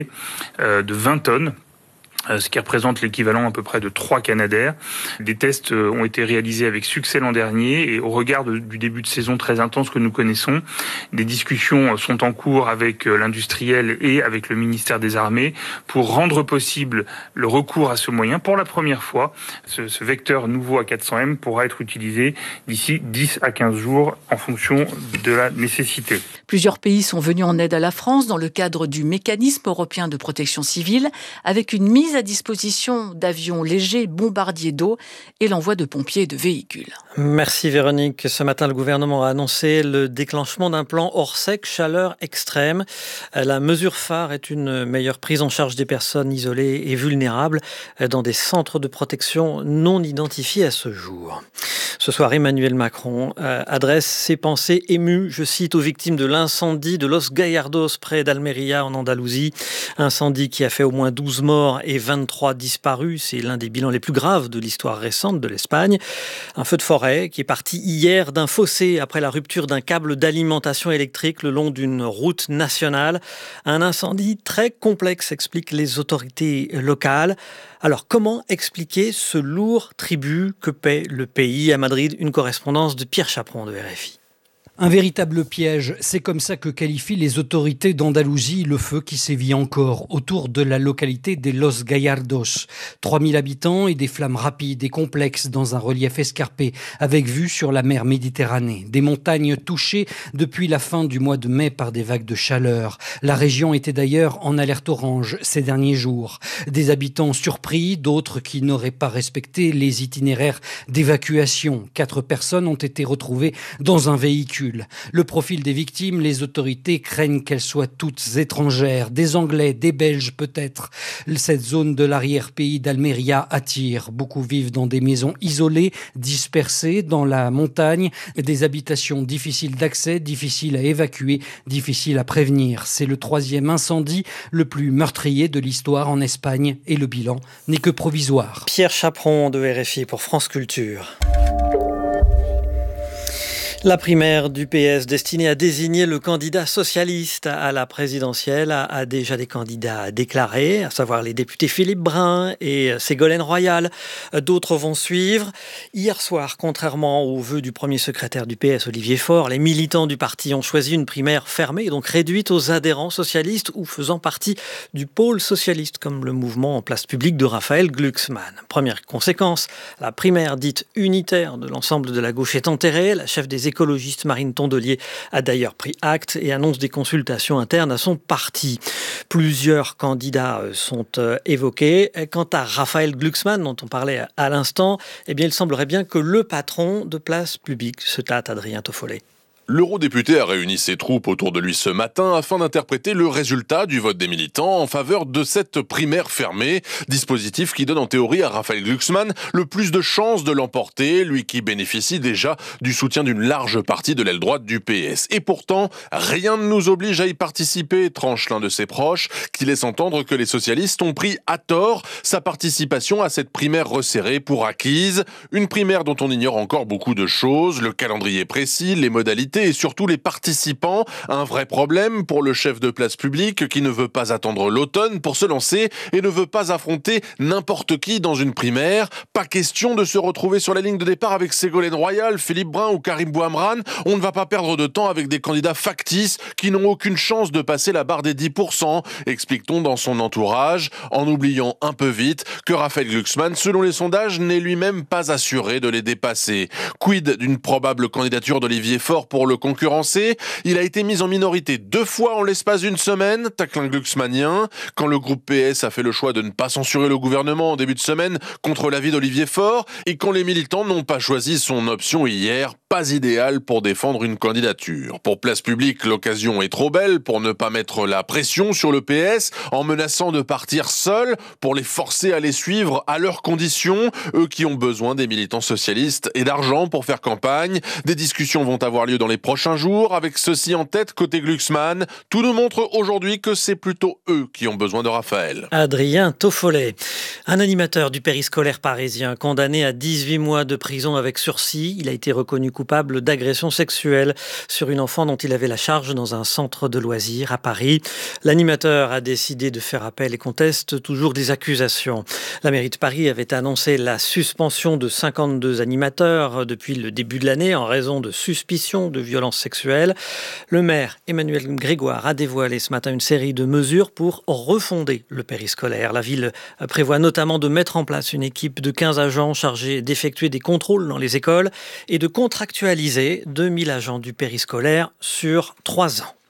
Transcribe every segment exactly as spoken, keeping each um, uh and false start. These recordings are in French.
euh, de vingt tonnes. Ce qui représente l'équivalent à peu près de trois Canadair. Des tests ont été réalisés avec succès l'an dernier et au regard de, du début de saison très intense que nous connaissons, des discussions sont en cours avec l'industriel et avec le ministère des Armées pour rendre possible le recours à ce moyen. Pour la première fois, ce, ce vecteur nouveau A quatre cents M pourra être utilisé d'ici dix à quinze jours en fonction de la nécessité. Plusieurs pays sont venus en aide à la France dans le cadre du mécanisme européen de protection civile avec une mise à disposition d'avions légers bombardiers d'eau et l'envoi de pompiers et de véhicules. Merci Véronique. Ce matin, le gouvernement a annoncé le déclenchement d'un plan hors sec chaleur extrême. La mesure phare est une meilleure prise en charge des personnes isolées et vulnérables dans des centres de protection non identifiés à ce jour. Ce soir, Emmanuel Macron adresse ses pensées émues, je cite, aux victimes de l'incendie de Los Gallardos près d'Almeria en Andalousie. Incendie qui a fait au moins douze morts et vingt-trois disparus. C'est l'un des bilans les plus graves de l'histoire récente de l'Espagne. Un feu de forêt qui est parti hier d'un fossé après la rupture d'un câble d'alimentation électrique le long d'une route nationale. Un incendie très complexe, expliquent les autorités locales. Alors, comment expliquer ce lourd tribut que paie le pays? À Madrid, une correspondance de Pierre Chaperon de R F I. Un véritable piège, c'est comme ça que qualifient les autorités d'Andalousie le feu qui sévit encore autour de la localité de Los Gallardos. trois mille habitants et des flammes rapides et complexes dans un relief escarpé avec vue sur la mer Méditerranée. Des montagnes touchées depuis la fin du mois de mai par des vagues de chaleur. La région était d'ailleurs en alerte orange ces derniers jours. Des habitants surpris, d'autres qui n'auraient pas respecté les itinéraires d'évacuation. Quatre personnes ont été retrouvées dans un véhicule. Le profil des victimes, les autorités craignent qu'elles soient toutes étrangères, des Anglais, des Belges peut-être. Cette zone de l'arrière-pays d'Almeria attire. Beaucoup vivent dans des maisons isolées, dispersées dans la montagne, des habitations difficiles d'accès, difficiles à évacuer, difficiles à prévenir. C'est le troisième incendie le plus meurtrier de l'histoire en Espagne et le bilan n'est que provisoire. Pierre Chaperon de R F I pour France Culture. La primaire du P S destinée à désigner le candidat socialiste à la présidentielle a, a déjà des candidats déclarés, à savoir les députés Philippe Brun et Ségolène Royal. D'autres vont suivre. Hier soir, contrairement aux vœux du premier secrétaire du P S, Olivier Faure, les militants du parti ont choisi une primaire fermée, donc réduite aux adhérents socialistes ou faisant partie du pôle socialiste, comme le mouvement en place publique de Raphaël Glucksmann. Première conséquence, la primaire dite unitaire de l'ensemble de la gauche est enterrée. La chef des écologiste Marine Tondelier a d'ailleurs pris acte et annonce des consultations internes à son parti. Plusieurs candidats sont évoqués. Quant à Raphaël Glucksmann, dont on parlait à l'instant, eh bien, il semblerait bien que le patron de Place Publique se tâte, Adrien Toffollet. L'eurodéputé a réuni ses troupes autour de lui ce matin afin d'interpréter le résultat du vote des militants en faveur de cette primaire fermée, dispositif qui donne en théorie à Raphaël Glucksmann le plus de chances de l'emporter, lui qui bénéficie déjà du soutien d'une large partie de l'aile droite du P S. Et pourtant, rien ne nous oblige à y participer, tranche l'un de ses proches, qui laisse entendre que les socialistes ont pris à tort sa participation à cette primaire resserrée pour acquise. Une primaire dont on ignore encore beaucoup de choses, le calendrier précis, les modalités et surtout les participants. Un vrai problème pour le chef de Place Publique qui ne veut pas attendre l'automne pour se lancer et ne veut pas affronter n'importe qui dans une primaire. Pas question de se retrouver sur la ligne de départ avec Ségolène Royal, Philippe Brun ou Karim Bouhamrane. On ne va pas perdre de temps avec des candidats factices qui n'ont aucune chance de passer la barre des dix pour cent, explique-t-on dans son entourage, en oubliant un peu vite que Raphaël Glucksmann, selon les sondages, n'est lui-même pas assuré de les dépasser. Quid d'une probable candidature d'Olivier Faure pour le concurrencer? Il a été mis en minorité deux fois en l'espace d'une semaine, taclin glucksmannien. Quand le groupe P S a fait le choix de ne pas censurer le gouvernement en début de semaine contre l'avis d'Olivier Faure, et quand les militants n'ont pas choisi son option hier, pas idéal pour défendre une candidature. Pour Place Publique, l'occasion est trop belle pour ne pas mettre la pression sur le P S en menaçant de partir seuls pour les forcer à les suivre à leurs conditions, eux qui ont besoin des militants socialistes et d'argent pour faire campagne. Des discussions vont avoir lieu dans les prochains jours. Avec ceci en tête, côté Glucksmann, tout nous montre aujourd'hui que c'est plutôt eux qui ont besoin de Raphaël. Adrien Toffolet, un animateur du périscolaire parisien, condamné à dix-huit mois de prison avec sursis. Il a été reconnu coupable d'agression sexuelle sur une enfant dont il avait la charge dans un centre de loisirs à Paris. L'animateur a décidé de faire appel et conteste toujours des accusations. La mairie de Paris avait annoncé la suspension de cinquante-deux animateurs depuis le début de l'année en raison de suspicion de violences sexuelles. Le maire Emmanuel Grégoire a dévoilé ce matin une série de mesures pour refonder le périscolaire. La ville prévoit notamment de mettre en place une équipe de quinze agents chargés d'effectuer des contrôles dans les écoles et de contractualiser deux mille agents du périscolaire sur trois ans.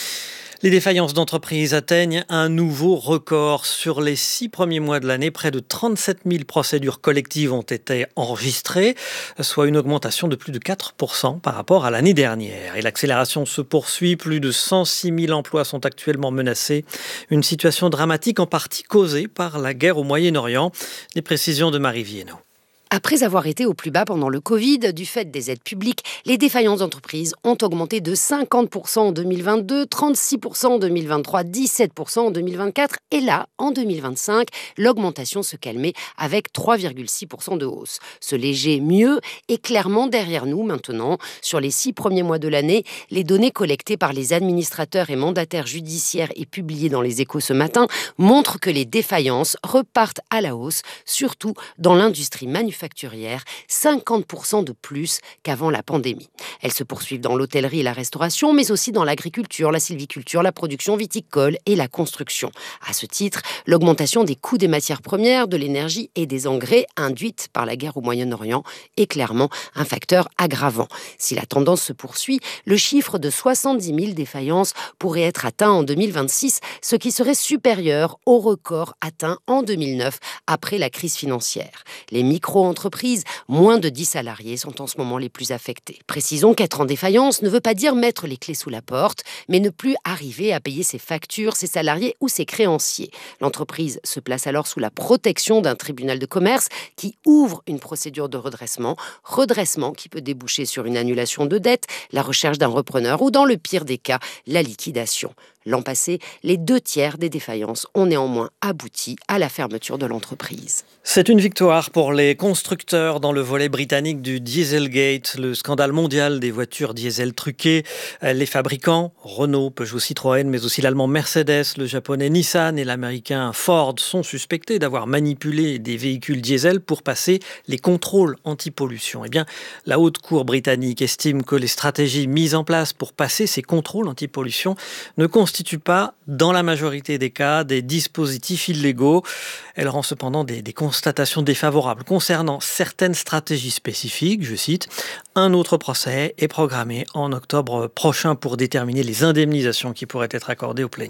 Les défaillances d'entreprises atteignent un nouveau record. Sur les six premiers mois de l'année, près de trente-sept mille procédures collectives ont été enregistrées, soit une augmentation de plus de quatre pour cent par rapport à l'année dernière. Et l'accélération se poursuit. Plus de cent six mille emplois sont actuellement menacés. Une situation dramatique en partie causée par la guerre au Moyen-Orient. Les précisions de Marie Viennot. Après avoir été au plus bas pendant le Covid, du fait des aides publiques, les défaillances d'entreprises ont augmenté de cinquante pour cent en deux mille vingt-deux, trente-six pour cent en deux mille vingt-trois, dix-sept pour cent en deux mille vingt-quatre. Et là, en deux mille vingt-cinq, l'augmentation se calmait avec trois virgule six pour cent de hausse. Ce léger mieux est clairement derrière nous maintenant. Sur les six premiers mois de l'année, les données collectées par les administrateurs et mandataires judiciaires et publiées dans les Échos ce matin montrent que les défaillances repartent à la hausse, surtout dans l'industrie manufacturière. cinquante pour cent de plus qu'avant la pandémie. Elles se poursuivent dans l'hôtellerie et la restauration, mais aussi dans l'agriculture, la sylviculture, la production viticole et la construction. À ce titre, l'augmentation des coûts des matières premières, de l'énergie et des engrais induite par la guerre au Moyen-Orient est clairement un facteur aggravant. Si la tendance se poursuit, le chiffre de soixante-dix mille défaillances pourrait être atteint en deux mille vingt-six, ce qui serait supérieur au record atteint en deux mille neuf après la crise financière. Les micro entreprises, moins de dix salariés sont en ce moment les plus affectés. Précisons qu'être en défaillance ne veut pas dire mettre les clés sous la porte, mais ne plus arriver à payer ses factures, ses salariés ou ses créanciers. L'entreprise se place alors sous la protection d'un tribunal de commerce qui ouvre une procédure de redressement, redressement qui peut déboucher sur une annulation de dette, la recherche d'un repreneur ou dans le pire des cas, la liquidation. L'an passé, les deux tiers des défaillances ont néanmoins abouti à la fermeture de l'entreprise. C'est une victoire pour les constructeurs dans le volet britannique du Dieselgate, le scandale mondial des voitures diesel truquées. Les fabricants, Renault, Peugeot, Citroën, mais aussi l'allemand Mercedes, le japonais Nissan et l'américain Ford sont suspectés d'avoir manipulé des véhicules diesel pour passer les contrôles anti-pollution. Eh bien, la haute cour britannique estime que les stratégies mises en place pour passer ces contrôles anti-pollution ne constituent constitue pas, dans la majorité des cas, des dispositifs illégaux. Elle rend cependant des, des constatations défavorables concernant certaines stratégies spécifiques. Je cite, « Un autre procès est programmé en octobre prochain pour déterminer les indemnisations qui pourraient être accordées aux plaignants. »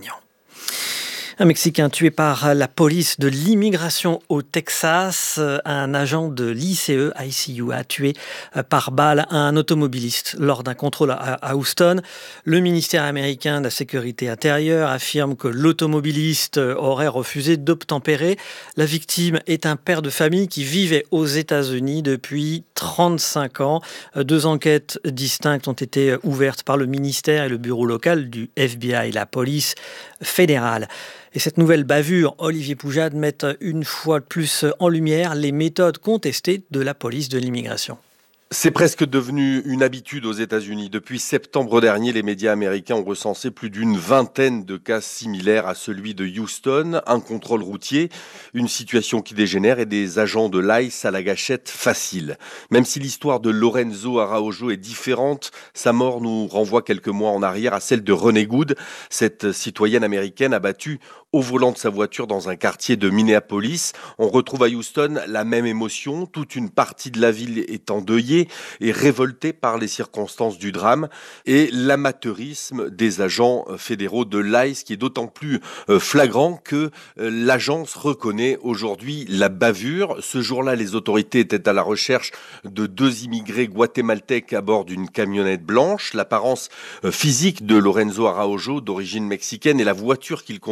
Un Mexicain tué par la police de l'immigration au Texas. Un agent de l'I C E, I C U, a tué par balle un automobiliste lors d'un contrôle à Houston. Le ministère américain de la Sécurité intérieure affirme que l'automobiliste aurait refusé d'obtempérer. La victime est un père de famille qui vivait aux États-Unis depuis trente-cinq ans. Deux enquêtes distinctes ont été ouvertes par le ministère et le bureau local du F B I, la police fédérale. Et cette nouvelle bavure, Olivier Poujade, met une fois de plus en lumière les méthodes contestées de la police de l'immigration. C'est presque devenu une habitude aux États-Unis. Depuis septembre dernier, les médias américains ont recensé plus d'une vingtaine de cas similaires à celui de Houston. Un contrôle routier, une situation qui dégénère et des agents de l'I C E à la gâchette facile. Même si l'histoire de Lorenzo Araujo est différente, sa mort nous renvoie quelques mois en arrière à celle de Renee Good, cette citoyenne américaine abattue au volant de sa voiture dans un quartier de Minneapolis. On retrouve à Houston la même émotion. Toute une partie de la ville est endeuillée et révoltée par les circonstances du drame et l'amateurisme des agents fédéraux de l'I C E qui est d'autant plus flagrant que l'agence reconnaît aujourd'hui la bavure. Ce jour-là, les autorités étaient à la recherche de deux immigrés guatémaltèques à bord d'une camionnette blanche. L'apparence physique de Lorenzo Araujo, d'origine mexicaine, et la voiture qu'il conduisait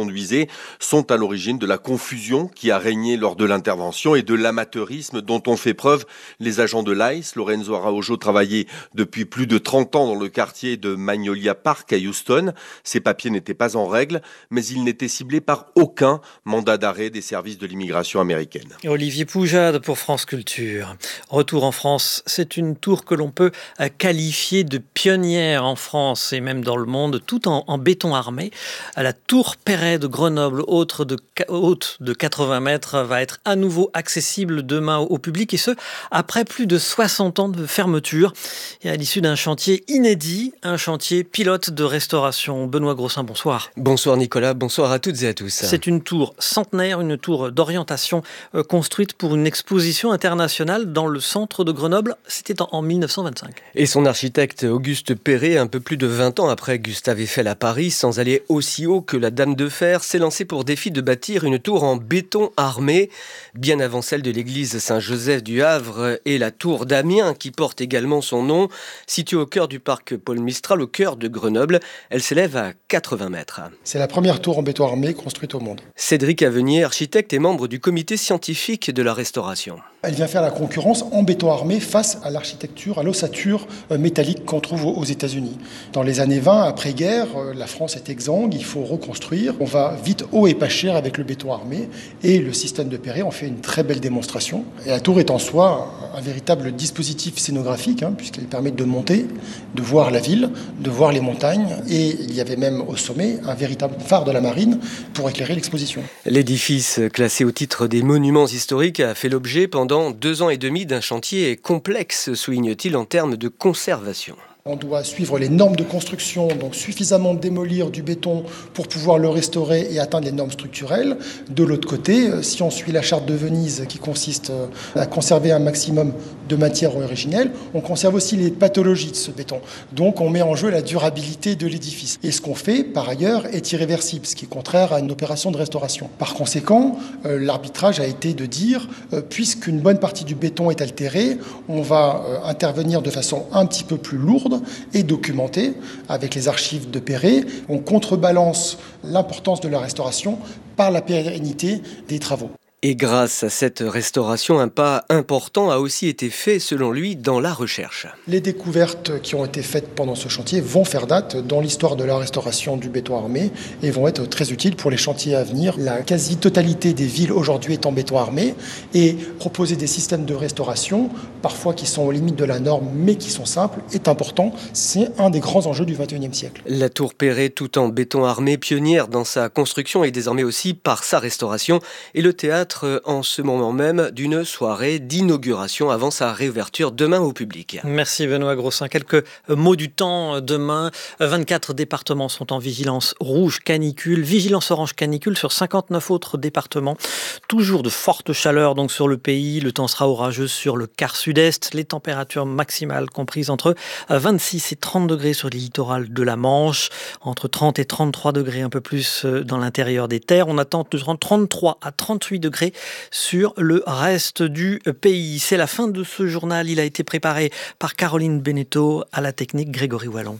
sont à l'origine de la confusion qui a régné lors de l'intervention et de l'amateurisme dont ont fait preuve les agents de l'I C E. Lorenzo Araujo travaillait depuis plus de trente ans dans le quartier de Magnolia Park à Houston. Ses papiers n'étaient pas en règle, mais il n'était ciblé par aucun mandat d'arrêt des services de l'immigration américaine. Olivier Poujade pour France Culture. Retour en France, c'est une tour que l'on peut qualifier de pionnière en France et même dans le monde, tout en, en béton armé. La tour Perret de Grenoble, haute de, haute de quatre-vingts mètres, va être à nouveau accessible demain au public, et ce, après plus de soixante ans de fermeture. Et à l'issue d'un chantier inédit, un chantier pilote de restauration. Benoît Grossin, bonsoir. Bonsoir Nicolas, bonsoir à toutes et à tous. C'est une tour centenaire, une tour d'orientation euh, construite pour une exposition internationale dans le centre de Grenoble. C'était en, en mille neuf cent vingt-cinq. Et son architecte Auguste Perret, un peu plus de vingt ans après Gustave Eiffel à Paris, sans aller aussi haut que la Dame de Fer, s'est lancé pour défi de bâtir une tour en béton armé, bien avant celle de l'église Saint-Joseph du Havre et la tour d'Amiens, qui porte également son nom. Située au cœur du parc Paul Mistral, au cœur de Grenoble, elle s'élève à quatre-vingts mètres. C'est la première tour en béton armé construite au monde. Cédric Avenier, architecte et membre du comité scientifique de la restauration. Elle vient faire la concurrence en béton armé face à l'architecture, à l'ossature métallique qu'on trouve aux États-Unis. Dans les années vingt, après-guerre, la France est exsangue, il faut reconstruire. On va vite haut et pas cher avec le béton armé. Et le système de Perret en fait une très belle démonstration. Et la tour est en soi un véritable dispositif scénographique, hein, puisqu'elle permet de monter, de voir la ville, de voir les montagnes. Et il y avait même au sommet un véritable phare de la marine pour éclairer l'exposition. L'édifice, classé au titre des monuments historiques, a fait l'objet pendant deux ans et demi d'un chantier complexe, souligne-t-il, en termes de conservation. On doit suivre les normes de construction, donc suffisamment démolir du béton pour pouvoir le restaurer et atteindre les normes structurelles. De l'autre côté, si on suit la charte de Venise qui consiste à conserver un maximum de matière originelle, on conserve aussi les pathologies de ce béton. Donc on met en jeu la durabilité de l'édifice. Et ce qu'on fait, par ailleurs, est irréversible, ce qui est contraire à une opération de restauration. Par conséquent, euh, l'arbitrage a été de dire, euh, puisqu'une bonne partie du béton est altérée, on va euh, intervenir de façon un petit peu plus lourde et documenté avec les archives de Perret. On contrebalance l'importance de la restauration par la pérennité des travaux. Et grâce à cette restauration, un pas important a aussi été fait, selon lui, dans la recherche. Les découvertes qui ont été faites pendant ce chantier vont faire date dans l'histoire de la restauration du béton armé et vont être très utiles pour les chantiers à venir. La quasi-totalité des villes aujourd'hui est en béton armé et proposer des systèmes de restauration, parfois qui sont aux limites de la norme mais qui sont simples, est important. C'est un des grands enjeux du vingt et unième siècle. La tour Perret, tout en béton armé, pionnière dans sa construction et désormais aussi par sa restauration, et le théâtre en ce moment même d'une soirée d'inauguration avant sa réouverture demain au public. Merci Benoît Grossin. Quelques mots du temps demain. vingt-quatre départements sont en vigilance rouge canicule, vigilance orange canicule sur cinquante-neuf autres départements. Toujours de fortes chaleurs donc sur le pays. Le temps sera orageux sur le quart sud-est. Les températures maximales comprises entre vingt-six et trente degrés sur les littorales de la Manche, entre trente et trente-trois degrés un peu plus dans l'intérieur des terres. On attend de trente-trois à trente-huit degrés sur le reste du pays. C'est la fin de ce journal. Il a été préparé par Caroline Beneteau, à la technique Grégory Wallon.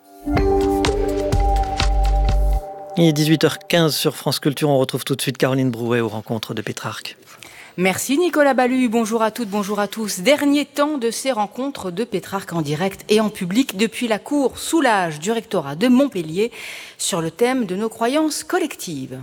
Il est dix-huit heures quinze sur France Culture. On retrouve tout de suite Caroline Brouet aux rencontres de Pétrarque. Merci Nicolas Ballu, bonjour à toutes, bonjour à tous. Dernier temps de ces rencontres de Pétrarque en direct et en public depuis la cour Soulage du rectorat de Montpellier sur le thème de nos croyances collectives.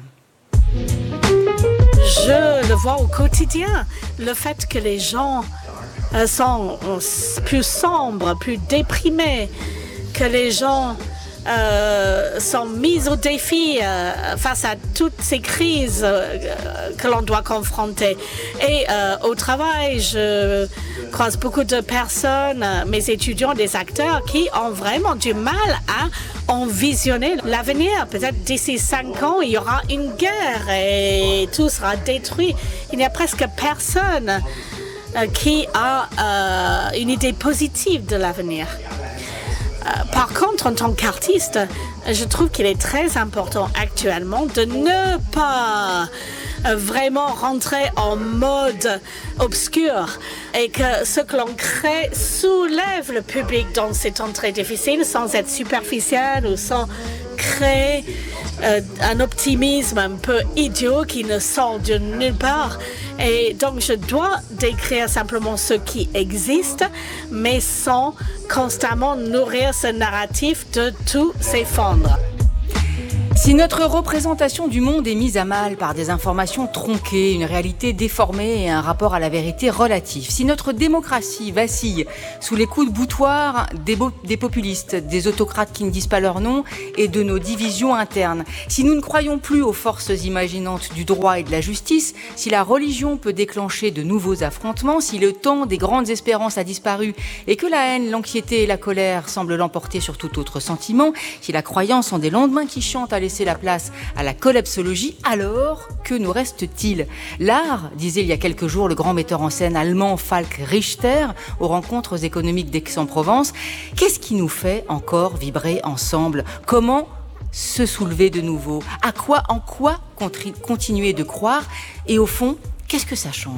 Je le vois au quotidien, le fait que les gens euh, sont plus sombres, plus déprimés, que les gens euh, sont mis au défi euh, face à toutes ces crises euh, que l'on doit confronter. Et euh, au travail, je croise beaucoup de personnes, mes étudiants, des acteurs, qui ont vraiment du mal à envisionner l'avenir. Peut-être d'ici cinq ans, il y aura une guerre et tout sera détruit. Il n'y a presque personne euh, qui a euh, une idée positive de l'avenir. Euh, par contre, en tant qu'artiste, je trouve qu'il est très important actuellement de ne pas euh, vraiment rentrer en mode obscur et que ce que l'on crée soulève le public dans ces temps très difficiles sans être superficiel ou sans créer euh, un optimisme un peu idiot qui ne sort de nulle part. Et donc, je dois décrire simplement ce qui existe, mais sans constamment nourrir ce narratif de tout s'effondre. Si notre représentation du monde est mise à mal par des informations tronquées, une réalité déformée et un rapport à la vérité relatif, si notre démocratie vacille sous les coups de boutoir des, bo- des populistes, des autocrates qui ne disent pas leur nom et de nos divisions internes, si nous ne croyons plus aux forces imaginantes du droit et de la justice, si la religion peut déclencher de nouveaux affrontements, si le temps des grandes espérances a disparu et que la haine, l'anxiété et la colère semblent l'emporter sur tout autre sentiment, si la croyance en des lendemains qui chantent a laissé la place à la collapsologie, alors que nous reste-t-il ? L'art, disait il y a quelques jours le grand metteur en scène allemand Falk Richter aux rencontres économiques d'Aix-en-Provence, qu'est-ce qui nous fait encore vibrer ensemble ? Comment se soulever de nouveau ? À quoi, en quoi contri- continuer de croire ? Et au fond, qu'est-ce que ça change ?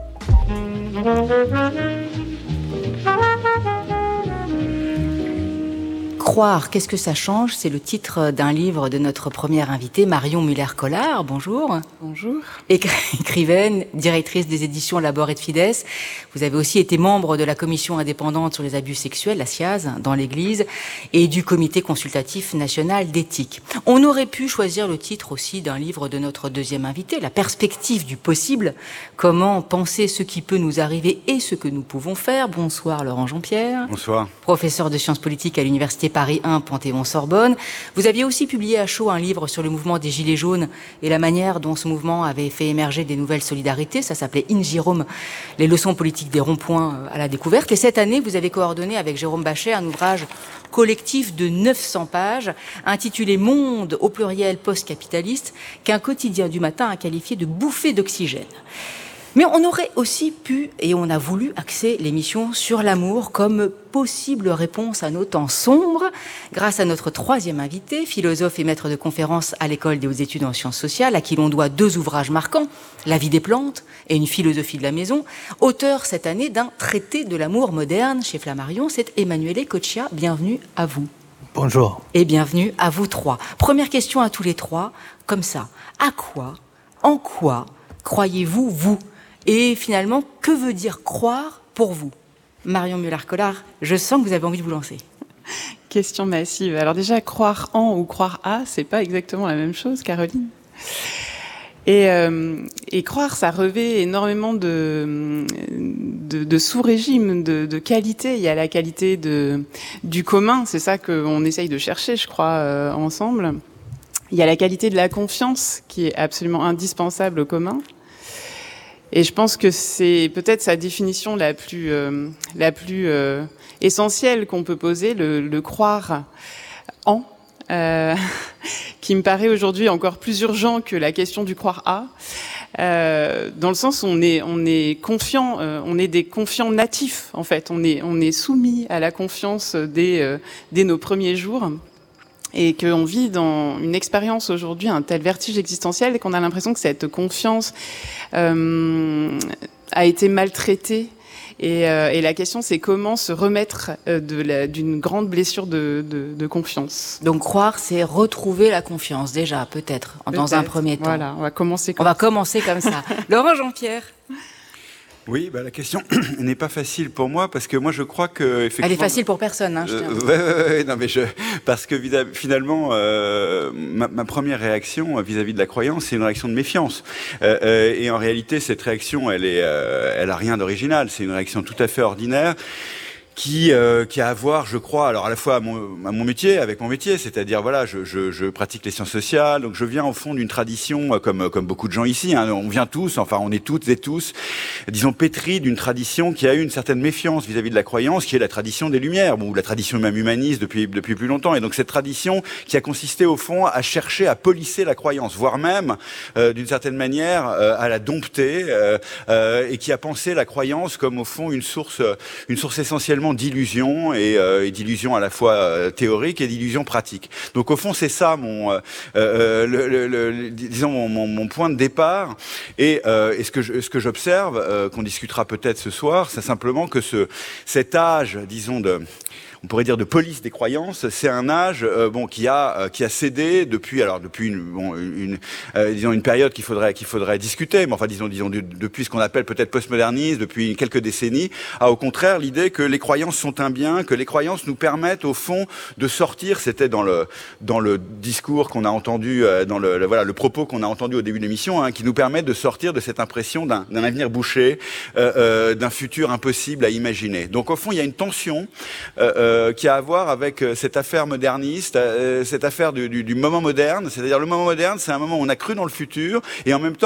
Croire, qu'est-ce que ça change ? C'est le titre d'un livre de notre première invitée, Marion Muller-Collard. Bonjour. Bonjour. Écrivaine, directrice des éditions Labor et de Fides. Vous avez aussi été membre de la commission indépendante sur les abus sexuels, la SIAZ, dans l'Église, et du comité consultatif national d'éthique. On aurait pu choisir le titre aussi d'un livre de notre deuxième invitée, La perspective du possible. Comment penser ce qui peut nous arriver et ce que nous pouvons faire. Bonsoir Laurent Jean-Pierre. Bonsoir. Professeur de sciences politiques à l'université Paris un, Panthéon-Sorbonne. Vous aviez aussi publié à chaud un livre sur le mouvement des Gilets jaunes et la manière dont ce mouvement avait fait émerger des nouvelles solidarités. Ça s'appelait In Jérôme, les leçons politiques des ronds-points à la découverte. Et cette année, vous avez coordonné avec Jérôme Bachet un ouvrage collectif de neuf cents pages intitulé Monde au pluriel post-capitaliste qu'un quotidien du matin a qualifié de bouffée d'oxygène. Mais on aurait aussi pu, et on a voulu, axer l'émission sur l'amour comme possible réponse à nos temps sombres, grâce à notre troisième invité, philosophe et maître de conférences à l'École des hautes études en sciences sociales, à qui l'on doit deux ouvrages marquants, La vie des plantes et Une philosophie de la maison, auteur cette année d'un traité de l'amour moderne chez Flammarion, c'est Emanuele Coccia. Bienvenue à vous. Bonjour. Et bienvenue à vous trois. Première question à tous les trois, comme ça. À quoi, en quoi croyez-vous, vous ? Et finalement, que veut dire croire pour vous ? Marion Muller-Collard, je sens que vous avez envie de vous lancer. Question massive. Alors déjà, croire en ou croire à, c'est pas exactement la même chose, Caroline. Et, euh, et croire, ça revêt énormément de, de, de sous-régimes, de, de qualité. Il y a la qualité de, du commun, c'est ça qu'on essaye de chercher, je crois, euh, ensemble. Il y a la qualité de la confiance, qui est absolument indispensable au commun. Et je pense que c'est peut-être sa définition la plus, euh, la plus euh, essentielle qu'on peut poser, le, le croire en, euh, qui me paraît aujourd'hui encore plus urgent que la question du croire à, euh, dans le sens où on est, on est confiant, euh, on est des confiants natifs en fait, on est, on est soumis à la confiance dès, euh, dès nos premiers jours. Et qu'on vit dans une expérience aujourd'hui, un tel vertige existentiel, et qu'on a l'impression que cette confiance euh, a été maltraitée. Et, euh, et la question, c'est comment se remettre euh, de la, d'une grande blessure de, de, de confiance. Donc croire, c'est retrouver la confiance, déjà, peut-être, peut-être, dans un premier temps. Voilà, on va commencer comme on ça. va commencer comme ça. Laurent Jean-Pierre. Oui, bah, la question n'est pas facile pour moi parce que moi je crois que effectivement. Elle est facile pour personne, hein, je euh, ouais, ouais, ouais, non mais je parce que finalement euh, ma, ma première réaction vis-à-vis de la croyance, c'est une réaction de méfiance. Euh, euh, et en réalité, cette réaction, elle est, euh, elle a rien d'original. C'est une réaction tout à fait ordinaire. Qui, euh, qui a à voir, je crois, alors à la fois à mon, à mon métier, avec mon métier, c'est-à-dire voilà, je, je, je pratique les sciences sociales, donc je viens au fond d'une tradition, euh, comme comme beaucoup de gens ici, hein, on vient tous, enfin on est toutes et tous, disons pétris d'une tradition qui a eu une certaine méfiance vis-à-vis de la croyance, qui est la tradition des Lumières, bon, ou la tradition même humaniste depuis depuis plus longtemps, et donc cette tradition qui a consisté au fond à chercher à polisser la croyance, voire même euh, d'une certaine manière euh, à la dompter, euh, euh, et qui a pensé la croyance comme au fond une source, une source essentiellement d'illusions et, euh, et d'illusions à la fois euh, théoriques et d'illusions pratiques. Donc au fond c'est ça mon, euh, euh, le, le, le, disons mon, mon, mon point de départ et, euh, et ce que je, ce que j'observe, euh, qu'on discutera peut-être ce soir, c'est simplement que ce cet âge, disons de on pourrait dire de police des croyances. C'est un âge euh, bon qui a euh, qui a cédé depuis alors depuis une bon, une euh, disons une période qu'il faudrait qu'il faudrait discuter, mais enfin disons disons de, depuis ce qu'on appelle peut-être postmodernisme, depuis quelques décennies, à au contraire l'idée que les croyances sont un bien, que les croyances nous permettent au fond de sortir. C'était dans le dans le discours qu'on a entendu, euh, dans le, le voilà le propos qu'on a entendu au début de l'émission, hein, qui nous permettent de sortir de cette impression d'un, d'un avenir bouché, euh, euh, d'un futur impossible à imaginer. Donc au fond, il y a une tension euh, euh, qui a à voir avec cette affaire moderniste, euh, cette affaire du, du, du moment moderne. C'est-à-dire le moment moderne, c'est un moment où on a cru dans le futur et en même temps